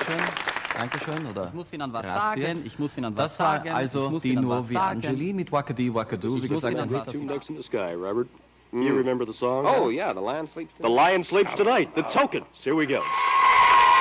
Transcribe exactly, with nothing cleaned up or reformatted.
Dankeschön. Dankeschön, oder? Ich muss Ihnen was Grazie. sagen, ich muss Ihnen was Das war sagen. also ich muss die Ihnen was Nuovi sagen. Angeli mit Wakadi Wakadu. Wie Ich muss gesagt, Ihnen ein was das sagen. Ducks in the sky, Robert. Mm. You remember the song? Oh, yeah, the lion sleeps The tonight. lion sleeps tonight. The Tokens. Here we go.